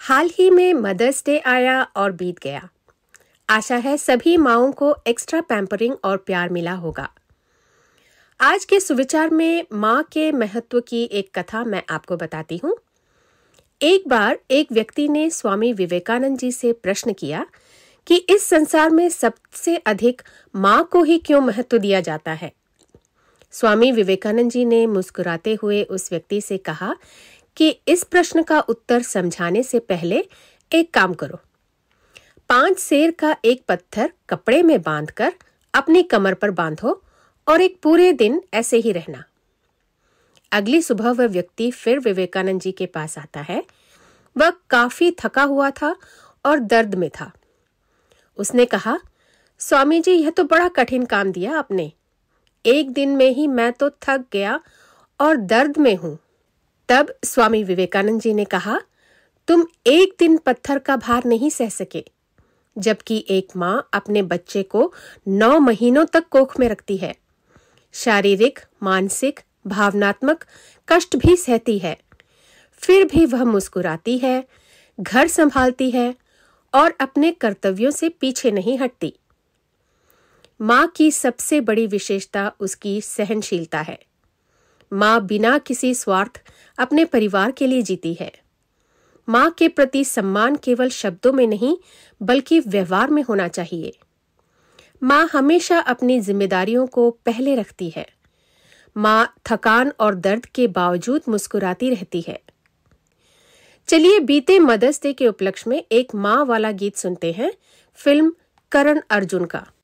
हाल ही में mother's day आया और बीत गया। आशा है सभी माँओं को एक्स्ट्रा पैम्परिंग और प्यार मिला होगा। आज के सुविचार में माँ के महत्व की एक कथा मैं आपको बताती हूँ। एक बार एक व्यक्ति ने स्वामी विवेकानंद जी से प्रश्न किया कि इस संसार में सबसे अधिक माँ को ही क्यों महत्व दिया जाता है। स्वामी विवेकानंद जी ने मुस्कुराते हुए उस व्यक्ति से कहा कि इस प्रश्न का उत्तर समझाने से पहले एक काम करो। 5 सेर का एक पत्थर कपड़े में बांधकर अपनी कमर पर बांधो और एक पूरे दिन ऐसे ही रहना। अगली सुबह वह व्यक्ति फिर विवेकानंद जी के पास आता है। वह काफी थका हुआ था और दर्द में था। उसने कहा, स्वामी जी, यह तो बड़ा कठिन काम दिया आपने। एक दिन में ही मैं तो थक गया और दर्द में हूं। तब स्वामी विवेकानंद जी ने कहा, तुम एक दिन पत्थर का भार नहीं सह सके, जबकि एक माँ अपने बच्चे को 9 महीनों तक कोख में रखती है। शारीरिक, मानसिक, भावनात्मक कष्ट भी सहती है, फिर भी वह मुस्कुराती है, घर संभालती है और अपने कर्तव्यों से पीछे नहीं हटती। माँ की सबसे बड़ी विशेषता उसकी सहनशीलता है। माँ बिना किसी स्वार्थ अपने परिवार के लिए जीती है। माँ के प्रति सम्मान केवल शब्दों में नहीं बल्कि व्यवहार में होना चाहिए। माँ हमेशा अपनी जिम्मेदारियों को पहले रखती है। माँ थकान और दर्द के बावजूद मुस्कुराती रहती है। चलिए बीते मदर्स डे के उपलक्ष्य में एक माँ वाला गीत सुनते हैं, फिल्म करण अर्जुन का।